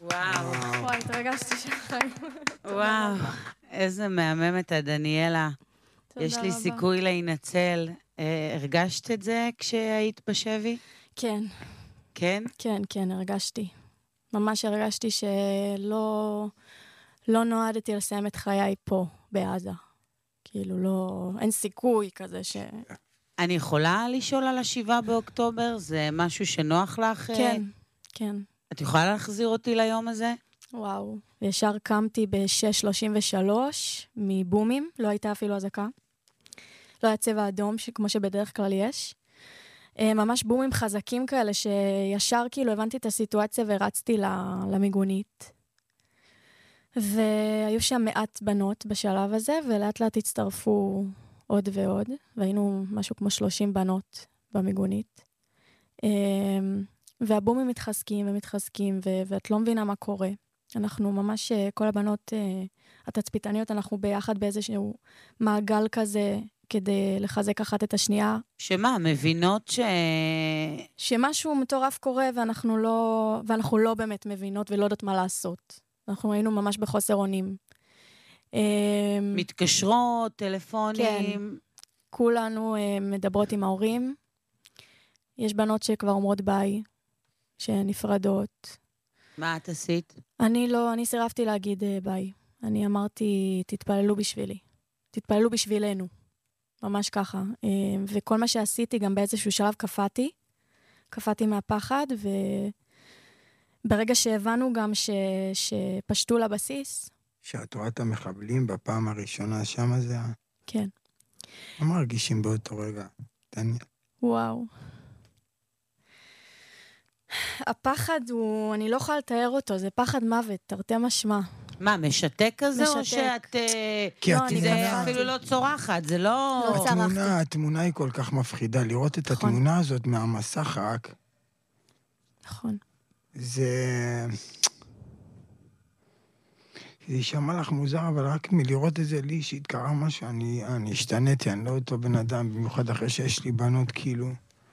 וואו. וואי, התרגשתי שהחיים. וואו, איזה מהממת דניאלה. יש לי סיכוי להינצל. הרגשת את זה כשהיית בשבי? כן. כן? כן, כן, הרגשתי. ממש הרגשתי לא נועדתי לסיים את חיי פה, בעזה. כאילו, לא, אין סיכוי כזה אני יכולה לשאול על 7 באוקטובר? זה משהו שנוח לך? כן, כן. את יכולה להחזיר אותי ליום הזה? וואו. ישר קמתי ב-6:33 מבומים, לא הייתה אפילו אזעקה. לא היה צבע אדום, כמו שבדרך כלל יש. ממש בומים חזקים כאלה, שישר כאילו הבנתי את הסיטואציה ורצתי למיגונית. והיו שם מעט בנות בשלב הזה, ולאט לאט הצטרפו עוד ועוד, והיינו משהו כמו 30 בנות במיגונית. והבומים מתחזקים ומתחזקים, ואת לא מבינה מה קורה. אנחנו ממש, כל הבנות התצפיתניות, אנחנו ביחד באיזשהו מעגל כזה, כדי לחזק אחת את השנייה. שמה, מבינות שמשהו מטורף קורה, ואנחנו לא באמת מבינות ולא יודעות מה לעשות. אנחנו היינו ממש בחוסר אונים. מתקשרות, טלפונים. כן, כולנו מדברות עם ההורים. יש בנות שכבר אומרות ביי, שנפרדות. מה את עשית? אני סירבתי להגיד ביי. אני אמרתי, תתפללו בשבילי. תתפללו בשבילנו. ממש ככה. וכל מה שעשיתי, גם באיזשהו שלב קפאתי מהפחד, וברגע שהבנו גם שפשטו לבסיס. שאת רואה את המחבלים בפעם הראשונה שם זה... כן. מה מרגישים באותו רגע, דניאל? וואו. הפחד הוא, אני לא יכולה לתאר אותו, זה פחד מוות, תרתי משמע. מה, משתק כזה? או שאת... כי זה אפילו לא צורחת, זה לא... התמונה היא כל כך מפחידה, לראות את התמונה הזאת מהמסך רק. נכון. זה יישמע לך מוזר, אבל רק מלראות את זה לי, שהתקרה משהו, אני השתניתי, אני לא אותו בן אדם, במיוחד אחרי שיש לי בנות, כאילו.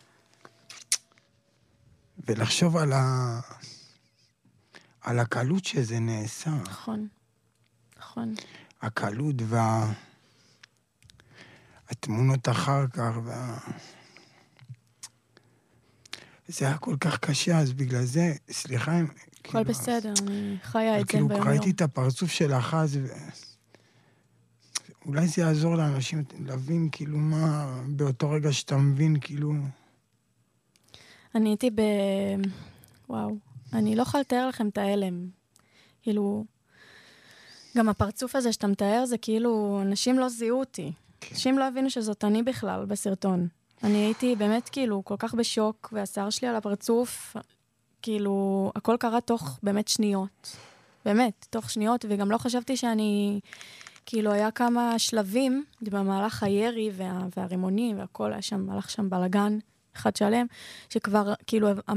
ולחשוב על הקלות שזה נעשה. נכון, נכון. הקלות והתמונות אחר כך, זה היה כל כך קשה, אז בגלל זה, סליחה, הכל בסדר, אני חיה את זה ביום יום. ראיתי את הפרצוף שלך אז, אולי זה יעזור לאנשים להבין כאילו מה, באותו רגע שאתה מבין כאילו... אני הייתי וואו, אני לא יכולה לתאר לכם את ההלם. כאילו, גם הפרצוף הזה שאתה מתאר זה כאילו, אנשים לא זיהו אותי. אנשים לא הבינו שזאת אני בכלל בסרטון. אני הייתי באמת כאילו כל כך בשוק, והשיער שלי על הפרצוף, כאילו, הכל קרה תוך באמת שניות. באמת, תוך שניות, וגם לא חשבתי שאני, כאילו, היה כמה שלבים במהלך הירי והרימונים והכל, היה שם, הלך שם בלגן אחד שלם, שכבר, כאילו,